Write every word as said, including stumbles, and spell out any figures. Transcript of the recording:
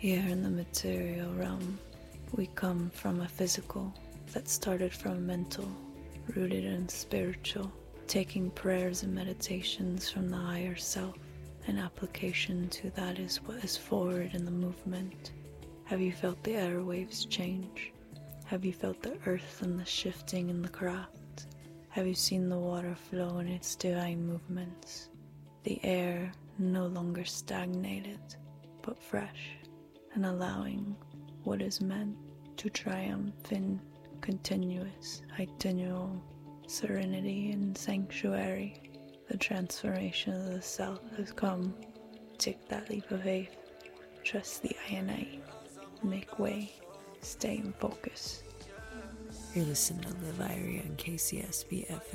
Here in the material realm, we come from a physical that started from mental, rooted in spiritual, taking prayers and meditations from the higher self, and application to that is what is forward in the movement. Have you felt the airwaves change? Have you felt the earth and the shifting in the craft? Have you seen the water flow in its divine movements? The air no longer stagnated, but fresh, and allowing what is meant to triumph in continuous, itineral serenity and sanctuary. The transformation of the self has come. Take that leap of faith. Trust the I and I. Make way. Stay in focus. You're listening to Live Irie on K C S B F